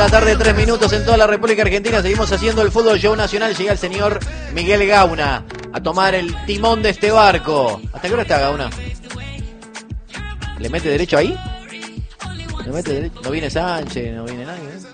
La tarde, 3 minutos en toda la República Argentina. Seguimos haciendo el fútbol show nacional. Llega el señor Miguel Gauna a tomar el timón de este barco. ¿Hasta qué hora está Gauna? ¿Le mete derecho ahí? ¿Le mete derecho? No viene Sánchez, no viene nadie, ¿eh?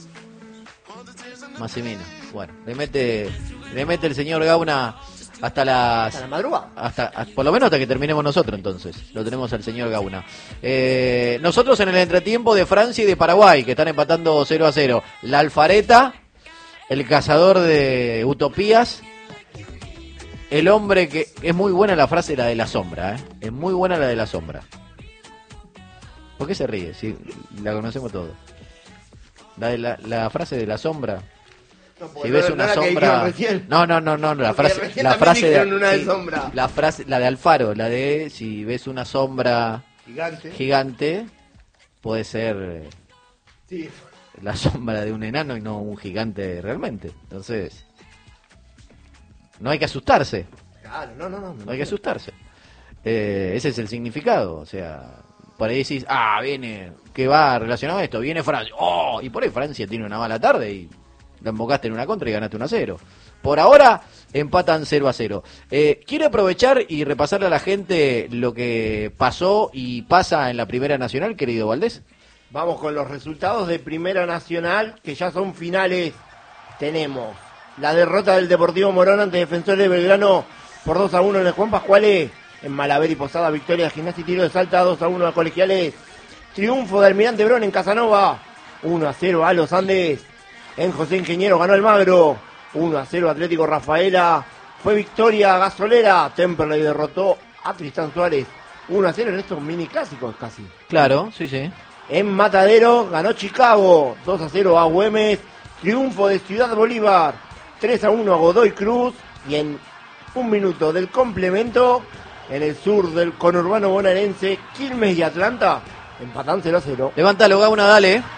Más y menos. Bueno, le mete el señor Gauna hasta la madrugada. Por lo menos hasta que terminemos nosotros, entonces. Lo tenemos al señor Gauna. Nosotros en el entretiempo de Francia y de Paraguay, que están empatando 0-0. La Alfareta, el cazador de utopías, el hombre que... Es muy buena la frase, la de la sombra, ¿eh? Es muy buena la de la sombra. ¿Por qué se ríe? Si la conocemos todos. La frase de la sombra... No, si ves una sombra, no, la frase de Alfaro, la de si ves una sombra gigante puede ser sí, la sombra de un enano y no un gigante realmente. Entonces, no hay que asustarse. Claro, no hay que asustarse. Ese es el significado, o sea, por ahí decís, viene, que va relacionado a esto, viene Francia, y por ahí Francia tiene una mala tarde y la embocaste en una contra y ganaste 1-0. Por ahora empatan 0-0. ¿Quiere aprovechar y repasarle a la gente lo que pasó y pasa en la Primera Nacional, querido Valdés? Vamos con los resultados de Primera Nacional, que ya son finales. Tenemos la derrota del Deportivo Morón ante Defensores de Belgrano por 2-1 en el Juan Pascuales. En Malaver y Posada, victoria de Gimnasia y Tiro de Salta 2-1 a Colegiales. Triunfo de Almirante Brón en Casanova 1-0 a Los Andes. En José Ingeniero ganó el Magro, 1-0 Atlético Rafaela. Fue victoria gasolera. Temperley derrotó a Tristán Suárez, 1-0 en estos mini clásicos casi. Claro, sí. En Matadero ganó Chicago, 2-0 a Güemes. Triunfo de Ciudad Bolívar, 3-1 a Godoy Cruz. Y en un minuto del complemento, en el sur del conurbano bonaerense, Quilmes y Atlanta empatan 0-0. Levántalo, Gauna, dale.